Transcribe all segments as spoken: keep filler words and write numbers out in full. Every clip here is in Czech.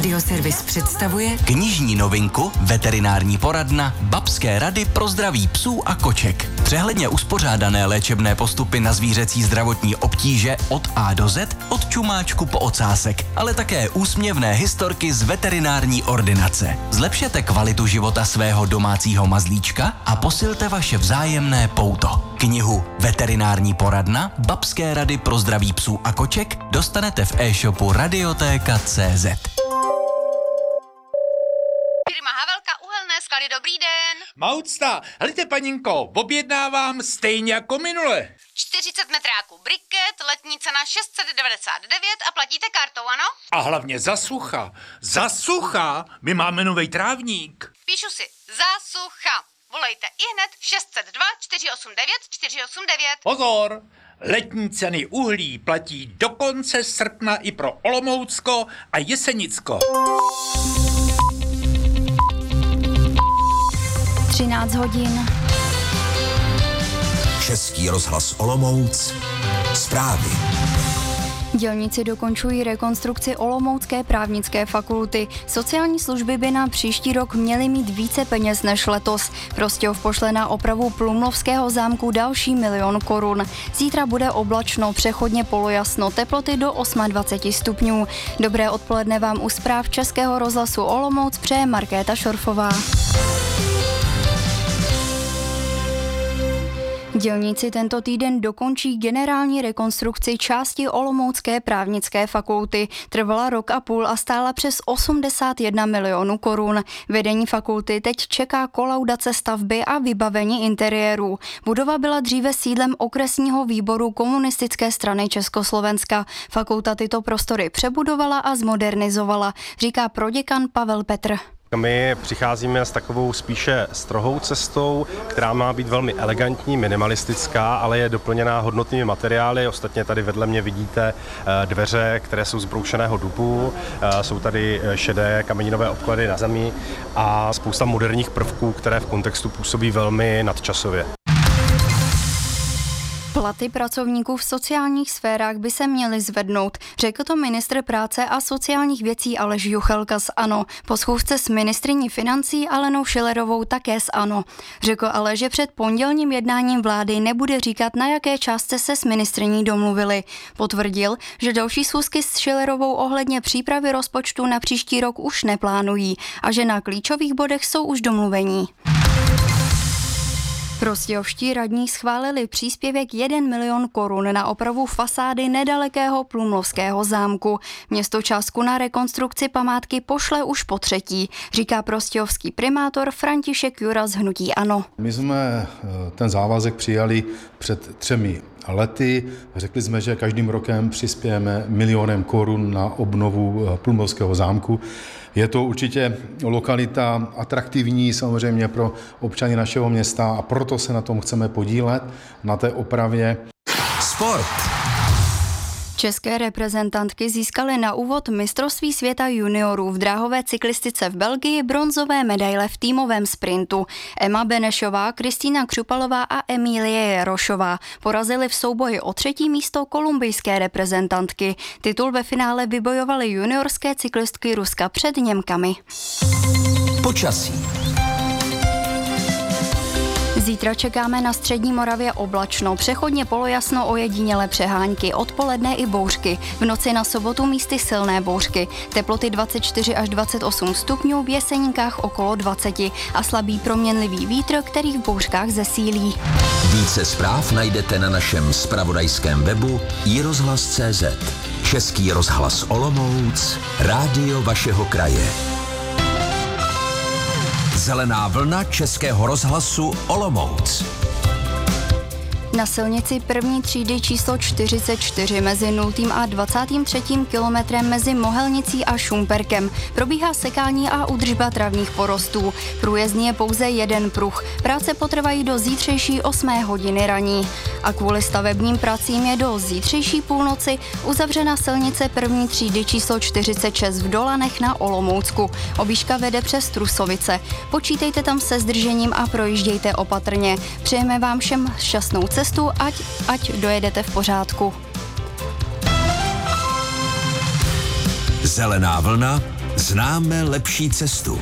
Radioservis představuje knižní novinku Veterinární poradna Babské rady pro zdraví psů a koček. Přehledně uspořádané léčebné postupy na zvířecí zdravotní obtíže od A do Z, od čumáčku po ocásek, ale také úsměvné historky z veterinární ordinace. Zlepšete kvalitu života svého domácího mazlíčka a posilte vaše vzájemné pouto. Knihu Veterinární poradna Babské rady pro zdraví psů a koček dostanete v e-shopu Radiotéka tečka cé zet. Firma Havelka uhelné sklady, dobrý den. Maucta, helejte paninko, objednávám stejně jako minule. čtyřicet metráků briket, letní cena šest set devadesát devět a platíte kartou, ano? A hlavně za sucha. Za sucha, my máme novej trávník. Píšu si, za sucha. Volejte ihned šest set dva čtyři osm devět čtyři osm devět. Pozor, letní ceny uhlí platí do konce srpna i pro Olomoucko a Jesenicko. třináct hodin. Český rozhlas Olomouc. Zprávy. Dělníci dokončují rekonstrukci Olomoucké právnické fakulty. Sociální služby by na příští rok měly mít více peněz než letos. Prostějov pošle na opravu Plumlovského zámku další milion korun. Zítra bude oblačno, přechodně polojasno, teploty do dvacet osm stupňů. Dobré odpoledne vám u zpráv Českého rozhlasu Olomouc přeje Markéta Šorfová. Dělníci tento týden dokončí generální rekonstrukci části Olomoucké právnické fakulty. Trvala rok a půl a stála přes osmdesát jedna milionů korun. Vedení fakulty teď čeká kolaudace stavby a vybavení interiérů. Budova byla dříve sídlem okresního výboru Komunistické strany Československa. Fakulta tyto prostory přebudovala a zmodernizovala, říká proděkan Pavel Petr. My přicházíme s takovou spíše strohou cestou, která má být velmi elegantní, minimalistická, ale je doplněná hodnotnými materiály. Ostatně tady vedle mě vidíte dveře, které jsou z broušeného dubu, jsou tady šedé kameninové obklady na zemi a spousta moderních prvků, které v kontextu působí velmi nadčasově. Platy pracovníků v sociálních sférách by se měly zvednout, řekl to ministr práce a sociálních věcí Aleš Juchelka z ANO. Po schůzce s ministryní financí Alenou Schillerovou také z ANO. Řekl ale, že před pondělním jednáním vlády nebude říkat, na jaké částce se s ministryní domluvili. Potvrdil, že další schůzky s Schillerovou ohledně přípravy rozpočtu na příští rok už neplánují a že na klíčových bodech jsou už domluvení. Prostějovští radní schválili příspěvek jeden milion korun na opravu fasády nedalekého Plumlovského zámku. Město částku na rekonstrukci památky pošle už po třetí, říká prostějovský primátor František Jura z hnutí ANO. My jsme ten závazek přijali před třemi lety. Řekli jsme, že každým rokem přispějeme milionem korun na obnovu Plumlovského zámku. Je to určitě lokalita atraktivní samozřejmě pro občany našeho města a proto se na tom chceme podílet, na té opravě. Sport. České reprezentantky získaly na úvod mistrovství světa juniorů v dráhové cyklistice v Belgii bronzové medaile v týmovém sprintu. Emma Benešová, Kristýna Křupalová a Emílie Jarošová porazily v souboji o třetí místo kolumbijské reprezentantky. Titul ve finále vybojovaly juniorské cyklistky Ruska před Němkami. Počasí. Zítra čekáme na střední Moravě oblačno, přechodně polojasno, ojedinělé přehánky, odpoledne i bouřky. V noci na sobotu místy silné bouřky. Teploty dvacet čtyři až dvacet osm stupňů, v Jeseníkách okolo dvacet a slabý proměnlivý vítr, který v bouřkách zesílí. Více zpráv najdete na našem zpravodajském webu i rozhlas tečka cé zet. Český rozhlas Olomouc, rádio vašeho kraje. Zelená vlna Českého rozhlasu Olomouc. Na silnici první třídy číslo čtyřicet čtyři mezi nultým a dvacátým třetím kilometrem mezi Mohelnicí a Šumperkem probíhá sekání a údržba travních porostů. Průjezdný je pouze jeden pruh. Práce potrvají do zítřejší osmé hodiny raní. A kvůli stavebním pracím je do zítřejší půlnoci uzavřena silnice první třídy číslo čtyřicet šest v Dolanech na Olomoucku. Objížďka vede přes Trusovice. Počítejte tam se zdržením a projíždějte opatrně. Přejeme vám všem šťastnou cestu. Ať, ať dojedete v pořádku. Zelená vlna Známe lepší cestu.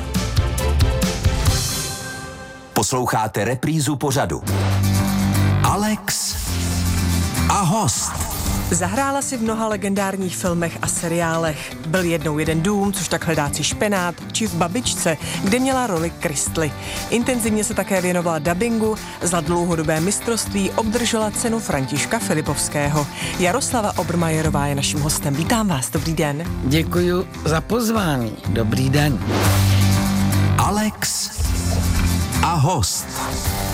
Posloucháte reprízu pořadu. Alex a host. Zahrála si v mnoha legendárních filmech a seriálech. Byl jednou jeden dům, což tak hledáci špenát, či v Babičce, kde měla roli Kristly. Intenzivně se také věnovala dabingu, za dlouhodobé mistrovství obdržela cenu Františka Filipovského. Jaroslava Obermajerová je naším hostem. Vítám vás, dobrý den. Děkuji za pozvání, dobrý den. Alex a host.